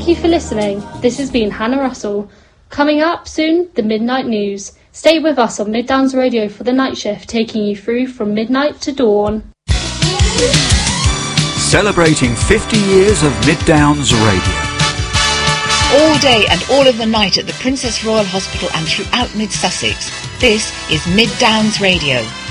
Thank you for listening. This has been Hannah Russell. Coming up soon, the Midnight News. Stay with us on Mid Downs Radio for the night shift, taking you through from midnight to dawn. Celebrating 50 years of Mid Downs Radio. All day and all of the night at the Princess Royal Hospital and throughout Mid Sussex. This is Mid Downs Radio.